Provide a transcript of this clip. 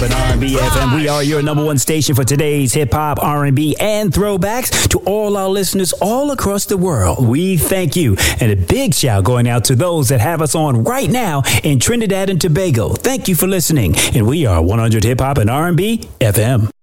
But R&B FM, we are your number one station for today's hip hop, R&B, and throwbacks. To all our listeners all across the world, we thank you. And a big shout going out to those that have us on right now in Trinidad and Tobago. Thank you for listening. And we are 100 Hip Hop and R&B FM.